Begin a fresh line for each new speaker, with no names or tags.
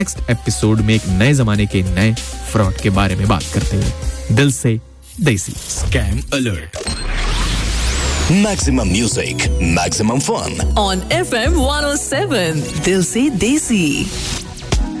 next episode में एक नए जमाने के नए फ्रॉड के बारे में बात करते हुए दिल से देसी scam alert
Maximum music, maximum fun
on FM 107 दिल से देसी